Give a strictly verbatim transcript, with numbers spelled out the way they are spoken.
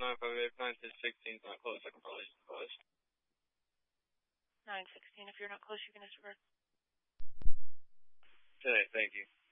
nine five eight, nine sixteen, not close, I can probably close. nine sixteen, if you're not close, you can disregard. Okay, thank you.